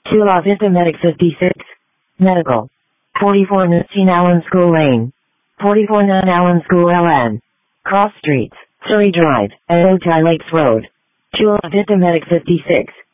Chula Vista Medic 56. Medical. 4419 Allen School Lane. 449 Allen School LN. Cross Streets, Surrey Drive, and Otay Lakes Road. Chula Vista Medic 56.